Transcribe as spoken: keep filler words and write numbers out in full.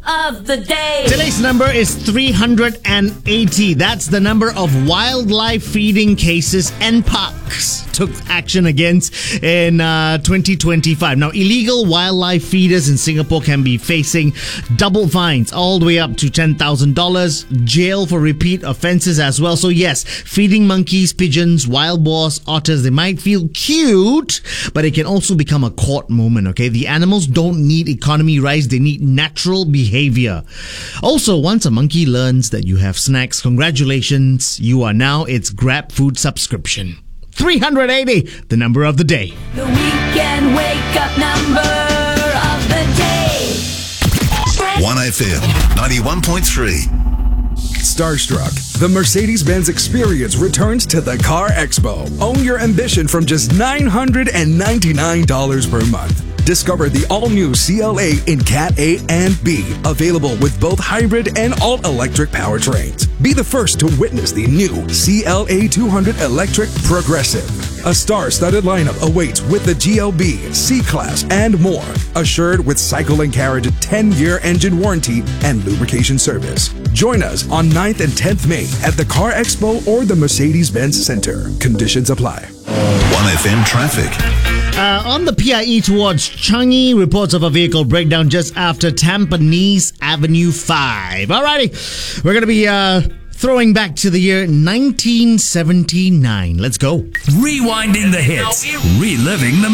of the day. Today's number is three hundred eighty. That's the number of wildlife feeding cases N P A Cs took action against in uh, twenty twenty-five. Now, illegal wildlife feeders in Singapore can be facing double fines all the way up to ten thousand dollars, jail for repeat offenses as well. So yes, feeding monkeys, pigeons, wild boars, otters, they might feel cute, but it can also become a court moment, okay? The animals don't need economy rice, they need natural behavior. Also, once a monkey learns that you have snacks, congratulations, you are now its Grab Food subscription. three hundred eighty, the number of the day. The weekend wake up number of the day. one F M ninety-one point three. Starstruck, the Mercedes-Benz experience returns to the Car Expo. Own your ambition from just nine hundred ninety-nine dollars per month. Discover the all-new C L A in Cat A and B, available with both hybrid and all-electric powertrains. Be the first to witness the new C L A two hundred Electric Progressive. A star-studded lineup awaits with the G L B, C-Class, and more. Assured with Cycle and Carriage ten-year engine warranty and lubrication service. Join us on ninth and tenth May at the Car Expo or the Mercedes-Benz Center. Conditions apply. one F M traffic. Uh, on the P I E towards Changi, reports of a vehicle breakdown just after Tampines Avenue five. Alrighty, we're going to be uh, throwing back to the year nineteen seventy-nine. Let's go. Rewinding the hits, reliving the